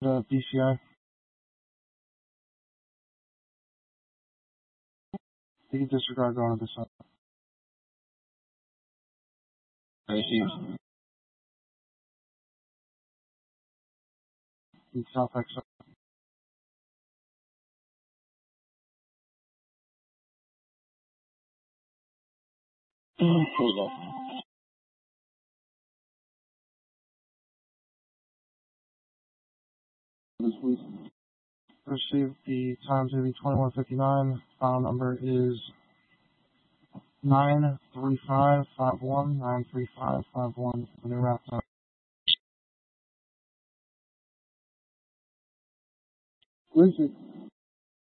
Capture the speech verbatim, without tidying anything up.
the B C I. You can disregard going to the side. Received. In South Exit. Hold on. This week. Received. The time to be twenty-one fifty-nine. File number is nine three five five one, nine three five five one. When you're wrapped up. Lindsay.